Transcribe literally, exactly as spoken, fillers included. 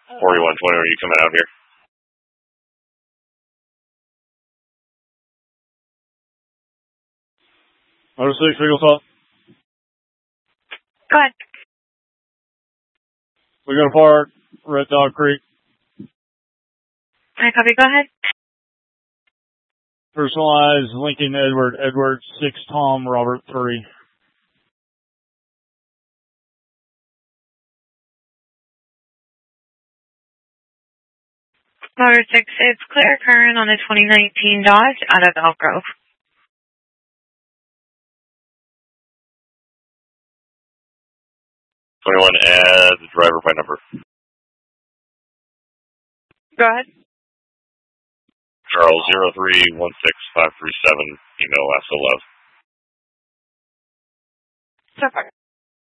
forty-one twenty, are you coming out here? Motor six, Eagle Talk. Go ahead. We're going to park Red Dog Creek. I copy. Go ahead. Personalized Lincoln Edward, Edward six Tom Robert three. Motor six, it's clear current on a twenty nineteen Dodge out of Elk Grove. twenty-one, add the driver by number. Go ahead. Charles, zero three one six five three seven, email S O Love. So far.